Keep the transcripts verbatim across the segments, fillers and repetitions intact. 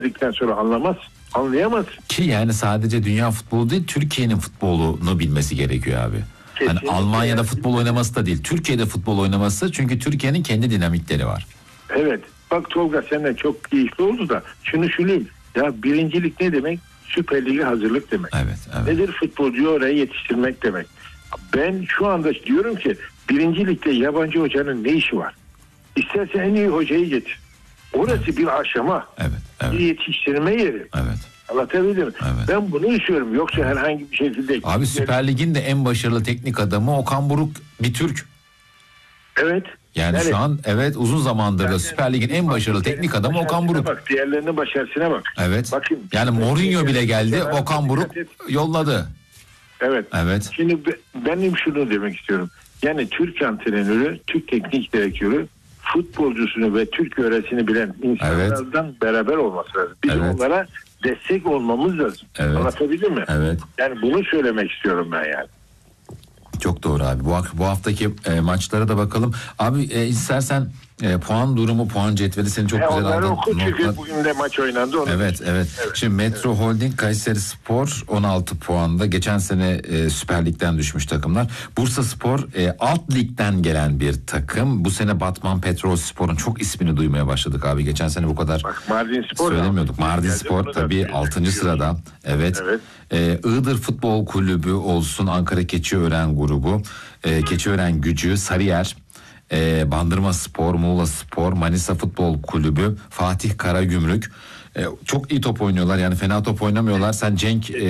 dedikten sonra anlamaz. Anlayamaz. Ki yani sadece dünya futbolu değil, Türkiye'nin futbolunu bilmesi gerekiyor abi. Hani Almanya'da yani futbol oynaması da değil, Türkiye'de futbol oynaması, çünkü Türkiye'nin kendi dinamikleri var. Evet. Bak Tolga, seninle çok keyifli oldu da şunu söyleyeyim. Ya birincilik ne demek? Süper Lig'e hazırlık demek. Evet, evet. Nedir? Futbolcuyu oraya yetiştirmek demek. Ben şu anda diyorum ki birinci ligde yabancı hocanın ne işi var? İstersen en iyi hocayı getir. Orası evet. bir aşama. Evet, evet. Bir yetiştirme yeri. Evet. Anlatabildim mi? Evet. Ben bunu istiyorum. Yoksa evet. herhangi bir şekilde... Abi Süper Lig'in de en başarılı teknik adamı Okan Buruk bir Türk. Evet. Yani, yani şu an evet uzun zamandır da Süper Lig'in en başarılı teknik adamı Okan Buruk. Bak, diğerlerinin başarısına bak. Evet. Bakın, yani Mourinho bile geldi, Okan Buruk yolladı. Evet. Evet. Şimdi benim şunu demek istiyorum. Yani Türk antrenörü, Türk teknik direktörü futbolcusunu ve Türk yöresini bilen insanlardan evet. beraber olması lazım. Biz evet. onlara destek olmamız lazım. Evet. Anlatabildim mi? Evet. Yani bunu söylemek istiyorum ben yani. Çok doğru abi. Bu, bu haftaki e, maçlara da bakalım. Abi e, istersen e, puan durumu, puan cetveli seni çok e, güzel aldın. aldın. Oku çünkü bugün de maç oynandı. Evet, evet, evet. Şimdi Metro evet. Holding, Kayserispor on altı puanda. Geçen sene e, Süper Lig'den düşmüş takımlar. Bursaspor e, alt ligden gelen bir takım. Bu sene Batman Petrolspor'un çok ismini duymaya başladık abi. Geçen sene bu kadar Bak, Mardinspor söylemiyorduk. Mardinspor tabii altıncı sırada. Evet. evet. Ee, Iğdır Futbol Kulübü olsun, Ankara Keçiören grubu, ee, Keçiören Gücü, Sarıyer, ee, Bandırma Spor, Muğla Spor, Manisa Futbol Kulübü, Fatih Karagümrük. Ee, çok iyi top oynuyorlar, yani fena top oynamıyorlar. Sen Cenk ee,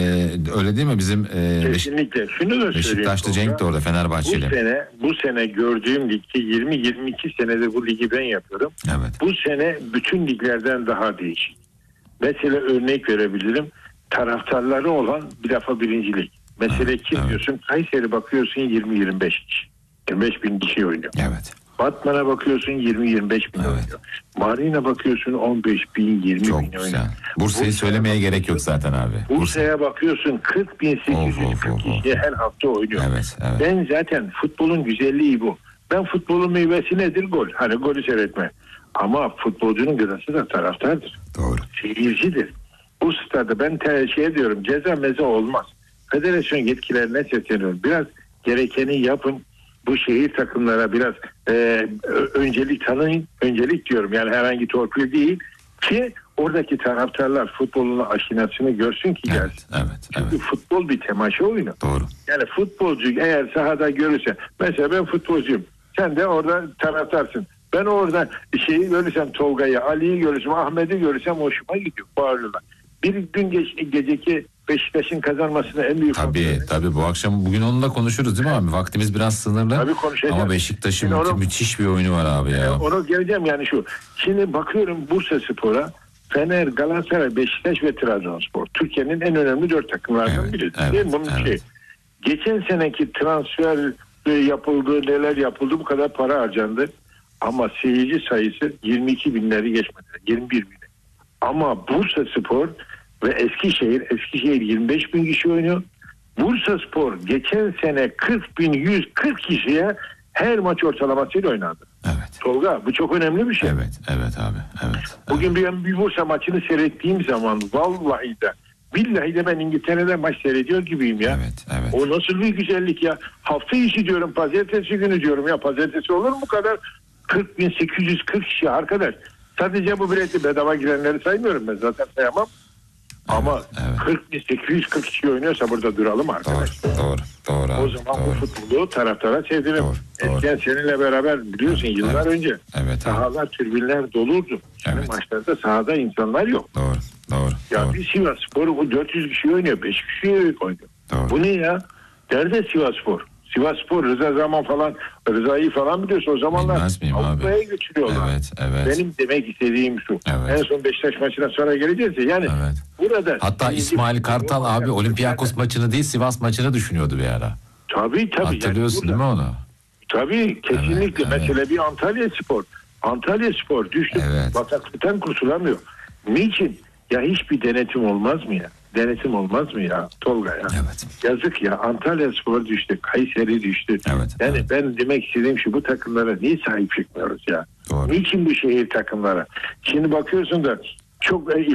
öyle değil mi bizim? Ee, Kesinlikle. Şunu da Beşiktaşlı Cenk de orada, Fenerbahçeli. Bu sene, bu sene gördüğüm ligde yirmi yirmi iki senedir bu ligi ben yapıyorum. Evet. Bu sene bütün liglerden daha değişik. Mesela örnek verebilirim. Taraftarları olan bir defa birincilik. Mesela evet, kim evet. diyorsun? Kayseri bakıyorsun yirmi yirmi beş kişi. yirmi beş bin kişi oynuyor. Evet. Batman'a bakıyorsun yirmi yirmi beş bin evet. oynuyor. Marina'ya bakıyorsun on beş bin yirmi Çok bin güzel. oynuyor. Bursa'yı söylemeye gerek yok zaten abi. Bursa'ya bakıyorsun kırk bin sekiz yüz kırk kişi her hafta oynuyor. Evet, evet. Ben zaten futbolun güzelliği bu. Ben futbolun meyvesi nedir? Gol. Hani golü seyretme. Ama futbolcunun gıdası da taraftardır. Doğru. Seyircidir. Bu stada ben te- şey diyorum, ceza meze olmaz. Federasyon yetkilerine sesleniyorum. Biraz gerekeni yapın. Bu şehir takımlara biraz e, öncelik tanıyın. Öncelik diyorum, yani herhangi torpil değil ki oradaki taraftarlar futbolun aşinasını görsün ki gelsin. Evet, evet, Çünkü evet. futbol bir temaşa oyunu. Doğru. Yani futbolcu eğer sahada görürse, mesela ben futbolcuyum, sen de orada taraftarsın. Ben orada şeyi görürsem, Tolga'yı, Ali'yi görürsem, Ahmet'i görürsem hoşuma gidiyor. Bağırıyorlar. Bir gün geç, geceki Beşiktaş'ın kazanmasına en büyük... Tabii tabii bu akşam bugün onunla konuşuruz değil mi abi? Vaktimiz biraz sınırlı. Tabii konuşacağız. Ama Beşiktaş'ın mü- onu, müthiş bir oyunu var abi ya. Ona geleceğim yani şu. Şimdi bakıyorum Bursaspor'a, Fener, Galatasaray, Beşiktaş ve Trabzonspor. Türkiye'nin en önemli dört takımlardan evet, biri. Evet, değil mi? Bunun evet. şey. Geçen seneki transfer yapıldı, neler yapıldı, bu kadar para harcandı. Ama seyirci sayısı yirmi iki binleri geçmedi. yirmi bir bin. Ama Bursaspor ve Eskişehir, Eskişehir yirmi beş bin kişi oynuyor. Bursaspor geçen sene kırk bin yüz kırk kişiye her maç ortalamasıyla oynadı. Evet. Tolga, bu çok önemli bir şey. Evet, evet abi. Evet. Bugün evet. ben bir Bursa maçını seyrettiğim zaman vallahi de billahi de ben İngiltere'de maç seyrediyor gibiyim ya. Evet, evet. O nasıl bir güzellik ya. Hafta içi diyorum, pazartesi günü diyorum ya. Pazartesi olur mu bu kadar? kırk bin sekiz yüz kırk kişi arkadaş. Sadece bu bileti bedava girenleri saymıyorum, ben zaten sayamam. Evet, ama evet. kırk bin sekiz yüz kırk kişi oynuyorsa burada duralım arkadaş. Doğru, doğru, doğru. O zaman doğru. bu futbolu taraftara sevdirelim. Eskiden seninle beraber biliyorsun evet, yıllar evet, önce evet, sahalar, evet. tribünler dolurdu. Şimdi evet. maçlarda sahada insanlar yok. Doğru, doğru. Ya doğru. bir Sivasspor bu dört yüz kişi oynuyor, beş kişi oynuyor. Doğru. Bu ne ya? Nerede Sivasspor? Sivasspor, Rıza Zaman falan, Rıza'yı falan biliyorsun o zamanlar Avrupa'ya götürüyorlar. Evet, evet. Benim demek istediğim şu. Evet. En son Beşiktaş maçına sonra geleceğiz ya. Yani evet. burada... Hatta İsmail Kartal abi Olympiakos yani. maçını değil Sivas maçını düşünüyordu bir ara. Tabii tabii. Hatırlıyorsun yani değil mi onu? Tabii kesinlikle. Evet, Mesela evet. bir Antalya Spor. Antalya Spor düştü. Evet. Bataklıktan kurtulamıyor. Niçin? Ya hiçbir denetim olmaz mı ya? Denetim olmaz mı ya Tolga ya? Evet. Yazık ya, Antalya Spor düştü, Kayseri düştü. Evet, yani evet. ben demek istediğim şu, bu takımlara niye sahip çıkmıyoruz ya? Doğru. Niçin bu şehir takımlara? Şimdi bakıyorsun da çok